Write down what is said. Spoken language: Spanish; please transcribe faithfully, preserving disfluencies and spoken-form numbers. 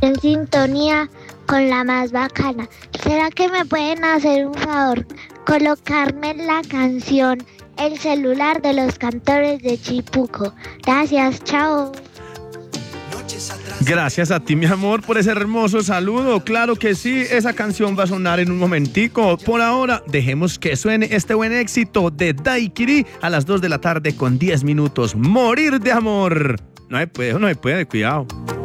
en sintonía con la más bacana. ¿Será que me pueden hacer un favor? Colocarme la canción El celular de los cantores de Chipuco. Gracias, chao. Gracias a ti, mi amor, por ese hermoso saludo. Claro que sí, esa canción va a sonar en un momentico. Por ahora, dejemos que suene este buen éxito de Daiquiri a las dos de la tarde con diez minutos. Morir de amor. No se puede, no se puede, cuidado.